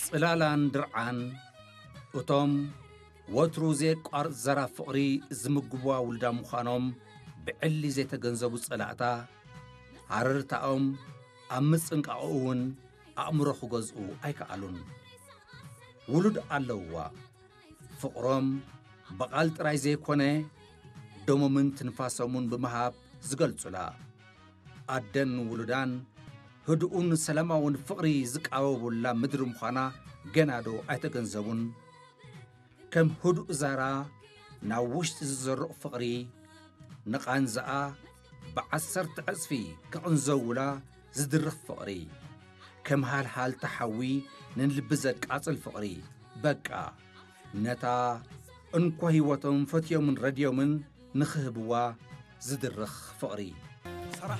ጽላላን ድርዓን እቶም ወትሩ ዘይቋርጽ ዘራብ ፍቕሪ ዝምግብዋ ውልዳ ምዃኖም ብዕሊ ዘይተገንዘቡ ጸላእታ ሃረርታኦም ኣብ ምጽንቃቕ እውን ኣእምሮ ክገዝኡ ኣይከኣሉን። ውሉድ ኣለውዋ ፍቕሮም በቓል ጥራይ ዘይኮነ ደሞምን ትንፋሶምን ብምሃብ ዝገልጹላ ኣደን ውሉዳን ህድኡን ሰላማውን ፍቕሪ ዝቃወቡላ ምድሪ ምዃና ገናዶ ኣይተገንዘቡን። ከም ህዱእ ዛራ ናብ ውሽጢ ዝዘርቕ ፍቕሪ ንቓንዝኣ ብ10 ዕጽፊ ክቕንዘውላ ዝድርኽ ፍቕሪ ከም ሃልሃል ተሓዊ ንልቢ ዘቃጽል ፍቕሪ በቃ ነታ እንኳ ህይወቶም ፈትዮምን ረድዮምን ንኽህብዋ ዝድርኽ ፍቕሪ